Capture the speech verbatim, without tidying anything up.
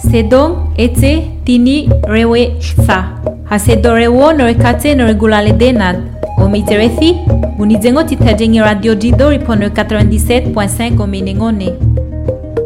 Sedong ete tini rewe sa. Hasedo rewo no rekate no regulale denad. Omiterethi, unizengo titajengi radio jido ripono quatre-vingt-dix-sept point cinq omenengone.